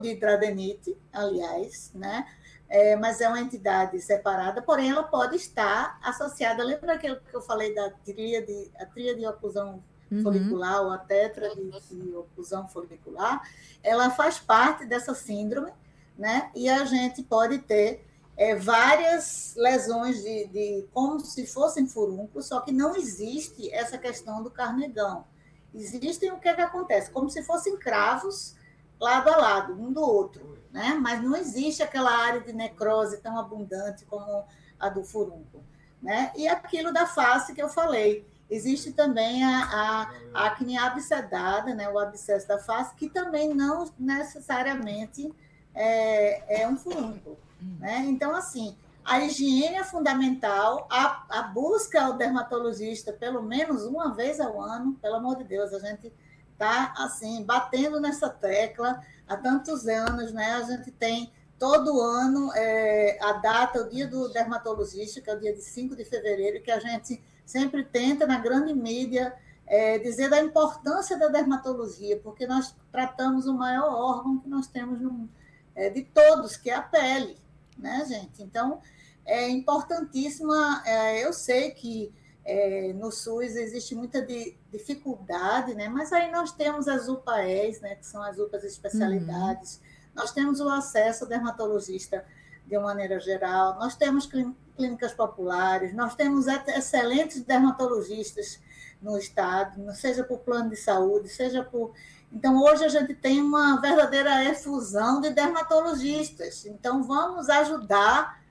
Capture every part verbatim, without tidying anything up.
de hidradenitis, aliás, né? É, mas é uma entidade separada, porém ela pode estar associada. Lembra aquilo que eu falei da tríade, a tríade de oclusão Uhum. folicular ou a tétrade de oclusão folicular? Ela faz parte dessa síndrome, né? E a gente pode ter é, várias lesões de, de como se fossem furúnculos, só que não existe essa questão do carnegão. Existem o que, é que acontece? Como se fossem cravos lado a lado, um do outro, né? Mas não existe aquela área de necrose tão abundante como a do furúnculo, né? E aquilo da face que eu falei, existe também a, a acne abscedada, né? O abscesso da face, que também não necessariamente é, é um furúnculo, né? Então, assim, a higiene é fundamental, a, a busca ao dermatologista pelo menos uma vez ao ano, pelo amor de Deus, a gente está assim, batendo nessa tecla há tantos anos, né? A gente tem todo ano é, a data, o dia do dermatologista, que é o dia de cinco de fevereiro, que a gente sempre tenta, na grande mídia, é, dizer da importância da dermatologia, porque nós tratamos o maior órgão que nós temos no, é, de todos, que é a pele, né, gente? Então, é importantíssima, é, eu sei que é, no SUS existe muita di, dificuldade, né? Mas aí nós temos as U P A Es, né? Que são as U P As Uhum. especialidades, nós temos o acesso ao dermatologista de uma maneira geral, nós temos clínicas populares, nós temos excelentes dermatologistas no estado, seja por plano de saúde, seja por... Então, hoje a gente tem uma verdadeira efusão de dermatologistas. Então, vamos ajudar,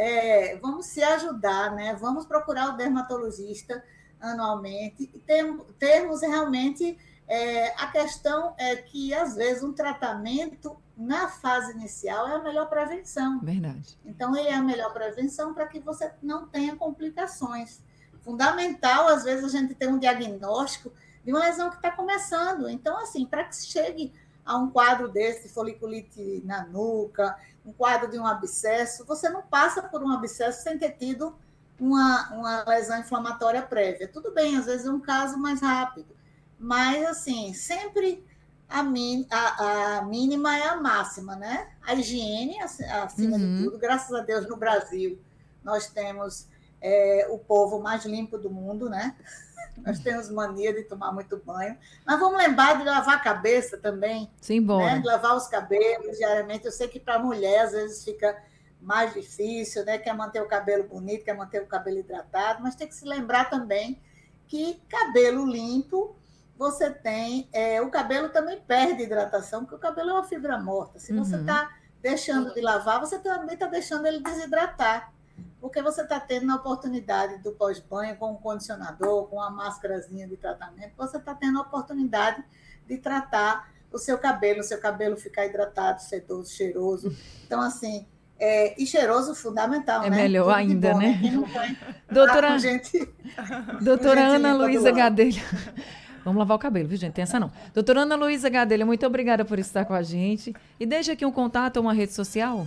é, vamos se ajudar, né? Vamos procurar o dermatologista anualmente e termos realmente é, a questão é que, às vezes, um tratamento na fase inicial é a melhor prevenção. Verdade. Então, ele é a melhor prevenção para que você não tenha complicações. Fundamental, às vezes, a gente ter um diagnóstico de uma lesão que está começando. Então, assim, para que se chegue a um quadro desse, foliculite na nuca, um quadro de um abscesso, você não passa por um abscesso sem ter tido uma, uma lesão inflamatória prévia. Tudo bem, às vezes é um caso mais rápido, mas, assim, sempre a, min, a, a mínima é a máxima, né? A higiene, acima de Uhum. tudo. Graças a Deus, no Brasil, nós temos é, o povo mais limpo do mundo, né? Nós temos mania de tomar muito banho. Mas vamos lembrar de lavar a cabeça também, né? Simbora. De lavar os cabelos diariamente. Eu sei que para a mulher, às vezes, fica mais difícil, né? Quer manter o cabelo bonito, quer manter o cabelo hidratado, mas tem que se lembrar também que cabelo limpo você tem... É, o cabelo também perde hidratação, porque o cabelo é uma fibra morta. Se você Uhum. está deixando de lavar, você também está deixando ele desidratar, porque você está tendo a oportunidade do pós-banho com um condicionador, com uma máscarazinha de tratamento, você está tendo a oportunidade de tratar o seu cabelo, o seu cabelo ficar hidratado, sedoso, cheiroso. Então, assim, é, e cheiroso fundamental, É né? melhor Tudo de ainda, bom, né? né? Quem não vai estar com Doutora, gente, com doutora gente Ana limpa do Luísa lado. Gadelha. Vamos lavar o cabelo, viu, gente? Tem essa não. Doutora Ana Luísa Gadelha, muito obrigada por estar com a gente. E deixa aqui um contato, uma rede social.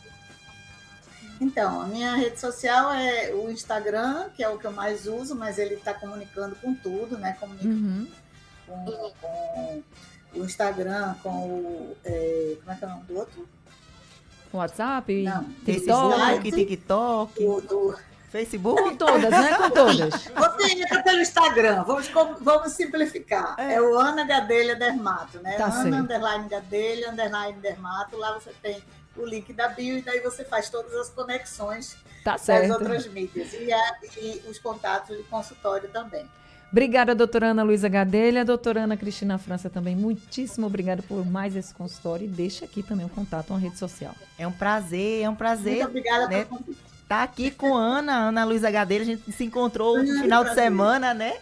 Então, a minha rede social é o Instagram, que é o que eu mais uso, mas ele está comunicando com tudo, né? Comunica Uhum. com, com o Instagram, com o... É, como é que é o nome do outro? WhatsApp, Não, do TikTok. Facebook, site, TikTok, do, do... Com Facebook. todas, né? Com todas. Você entra pelo Instagram, vamos, vamos simplificar. É É. o Ana Gadelha Dermato, né? Tá Ana, certo. underline Gadelha, underline Dermato. Lá você tem o link da bio e daí você faz todas as conexões Tá das certo. outras mídias. E, a, e os contatos de consultório também. Obrigada, doutora Ana Luísa Gadelha. Doutora Ana Cristina França também, muitíssimo obrigada por mais esse consultório. E deixa aqui também um contato, uma rede social. É um prazer, é um Muito prazer, obrigada né? pelo convite. Tá aqui com a Ana, Ana Luísa Gadelha, a gente se encontrou no Grande final de prazer. semana, né?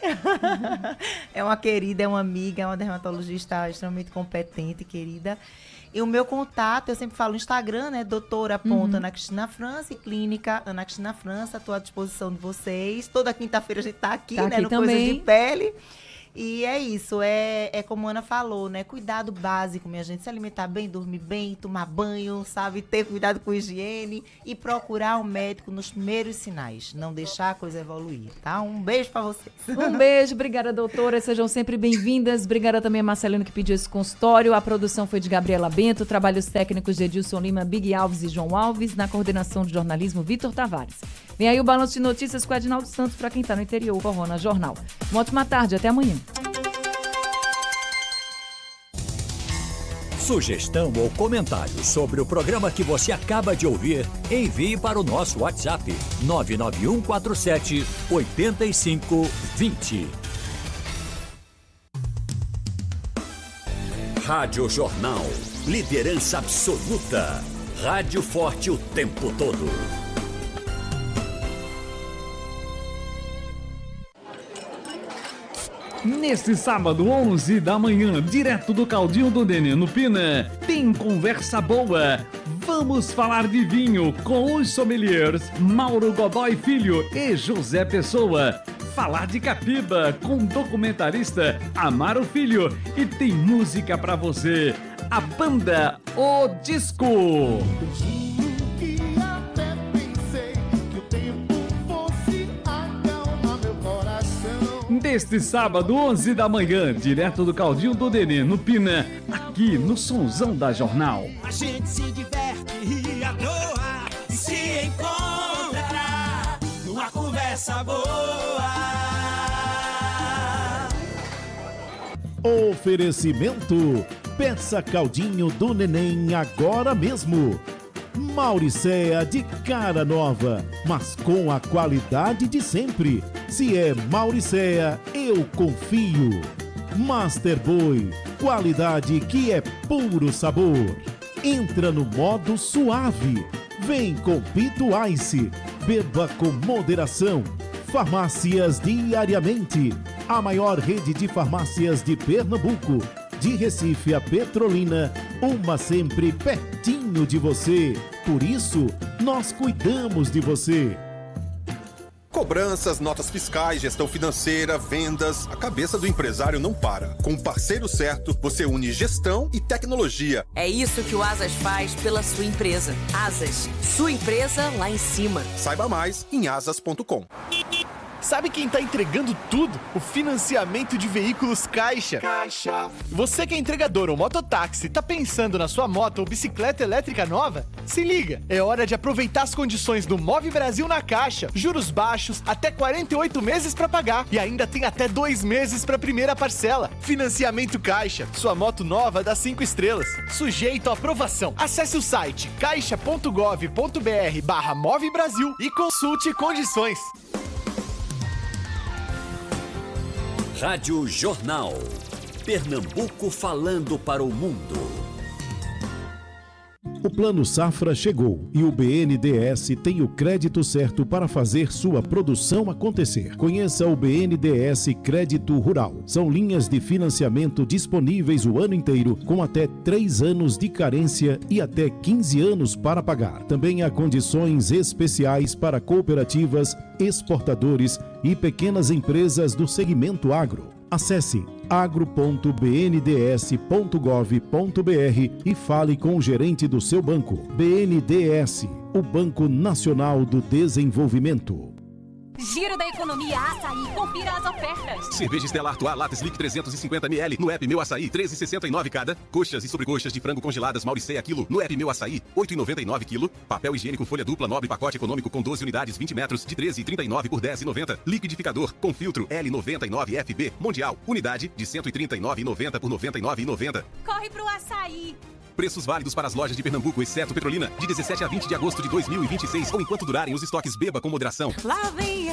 É uma querida, é uma amiga, é uma dermatologista extremamente competente, querida. E o meu contato, eu sempre falo no Instagram, né? doutora Uhum. Ana Cristina França e clínica Ana Cristina França, estou à disposição de vocês. Toda quinta-feira a gente tá aqui, Tá né? aqui No Coisas de também. Pele. E é isso, é, é como a Ana falou, né? Cuidado básico, minha gente. Se alimentar bem, dormir bem, tomar banho, sabe? Ter cuidado com higiene e procurar um médico nos primeiros sinais. Não deixar a coisa evoluir, tá? Um beijo pra vocês. Um beijo, obrigada, doutora. Sejam sempre bem-vindas. Obrigada também a Marcelino que pediu esse consultório. A produção foi de Gabriela Bento, trabalhos técnicos de Edilson Lima, Big Alves e João Alves, na coordenação de jornalismo Vitor Tavares. Vem aí o Balanço de Notícias com Edinaldo Santos para quem tá no interior, Corona Jornal. Uma ótima tarde, até amanhã. Sugestão ou comentário sobre o programa que você acaba de ouvir, envie para o nosso WhatsApp nove nove um quatro sete oito cinco dois zero. Rádio Jornal. Liderança absoluta. Rádio forte o tempo todo. Neste sábado, onze da manhã, direto do Caldinho do Nenê no Pina, tem conversa boa. Vamos falar de vinho com os sommeliers Mauro Godoy Filho e José Pessoa. Falar de Capiba com o documentarista Amaro Filho. E tem música pra você. A banda O Disco. Neste sábado, onze da manhã, direto do Caldinho do Nenê, no Pina, aqui no Sonzão da Jornal. A gente se diverte e à toa e se encontra numa conversa boa. Oferecimento, peça Caldinho do Neném agora mesmo. Mauricéa de cara nova, mas com a qualidade de sempre. Se é Mauricéa, eu confio. Master Boy, qualidade que é puro sabor. Entra no modo suave. Vem com Pito Ice. Beba com moderação. Farmácias Diariamente. A maior rede de farmácias de Pernambuco. De Recife a Petrolina, uma sempre pertinho de você. Por isso, nós cuidamos de você. Cobranças, notas fiscais, gestão financeira, vendas. A cabeça do empresário não para. Com o parceiro certo, você une gestão e tecnologia. É isso que o Asas faz pela sua empresa. Asas, sua empresa lá em cima. Saiba mais em asas ponto com. Sabe quem está entregando tudo? O financiamento de veículos Caixa. Caixa. Você que é entregador ou mototáxi, está pensando na sua moto ou bicicleta elétrica nova? Se liga, é hora de aproveitar as condições do Move Brasil na Caixa. Juros baixos, até quarenta e oito meses para pagar e ainda tem até dois meses para a primeira parcela. Financiamento Caixa, sua moto nova dá cinco estrelas. Sujeito à aprovação. Acesse o site caixa ponto gov ponto br barra Move Brasil e consulte condições. Rádio Jornal. Pernambuco falando para o mundo. O Plano Safra chegou e o B N D E S tem o crédito certo para fazer sua produção acontecer. Conheça o B N D E S Crédito Rural. São linhas de financiamento disponíveis o ano inteiro, com até três anos de carência e até quinze anos para pagar. Também há condições especiais para cooperativas, exportadores e pequenas empresas do segmento agro. Acesse agro ponto b n d s ponto gov ponto b r e fale com o gerente do seu banco. B N D E S, o Banco Nacional do Desenvolvimento. Giro da Economia Açaí. Confira as ofertas. Cerveja Stella Artois Latte Slick trezentos e cinquenta mililitros no app Meu Açaí, treze reais e sessenta e nove cada. Coxas e sobrecoxas de frango congeladas Mauricéa quilo no app Meu Açaí, oito reais e noventa e nove quilo. Papel higiênico folha dupla nobre pacote econômico com doze unidades, vinte metros, de treze reais e trinta e nove por dez reais e noventa. Liquidificador com filtro L noventa e nove F B Mundial, unidade de cento e trinta e nove reais e noventa por noventa e nove reais e noventa. Corre pro Açaí. Preços válidos para as lojas de Pernambuco, exceto Petrolina, de dezessete a vinte de agosto de dois mil e vinte e seis ou enquanto durarem os estoques. Beba com moderação. Lá vem